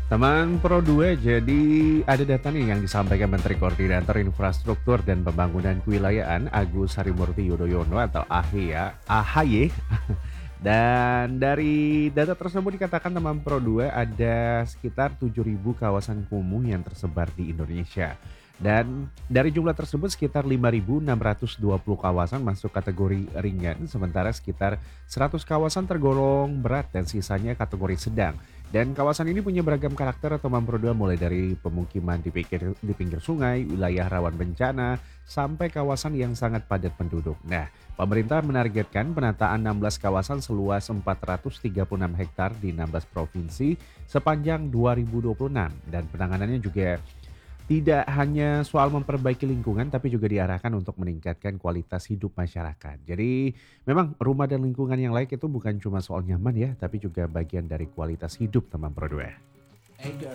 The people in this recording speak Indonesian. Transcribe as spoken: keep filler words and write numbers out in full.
Teman Pro dua, jadi ada data nih yang disampaikan Menteri Koordinator Infrastruktur dan Pembangunan Kewilayahan Agus Harimurti Yudhoyono atau A H Y ya, A H Y. Dan dari data tersebut dikatakan teman Pro dua ada sekitar tujuh ribu kawasan kumuh yang tersebar di Indonesia. Dan dari jumlah tersebut sekitar lima ribu enam ratus dua puluh kawasan masuk kategori ringan, sementara sekitar seratus kawasan tergolong berat dan sisanya kategori sedang. Dan kawasan ini punya beragam karakter atau dua mulai dari pemukiman di pinggir, di pinggir sungai, wilayah rawan bencana, sampai kawasan yang sangat padat penduduk. Nah, pemerintah menargetkan penataan enam belas kawasan seluas empat ratus tiga puluh enam hektar di enam belas provinsi sepanjang dua ribu dua puluh enam. Dan penanganannya juga tidak hanya soal memperbaiki lingkungan, tapi juga diarahkan untuk meningkatkan kualitas hidup masyarakat. Jadi, memang rumah dan lingkungan yang layak itu bukan cuma soal nyaman ya, tapi juga bagian dari kualitas hidup teman Pro dua.